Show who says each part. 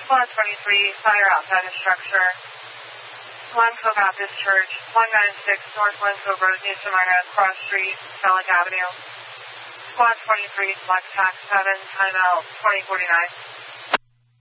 Speaker 1: Squad 23, fire outside the structure. Glencoe Baptist Church, 196 North Glencoe Road, New Smyrna, Cross Street, Selig Avenue. Squad 23, select TAC 7, timeout 2049.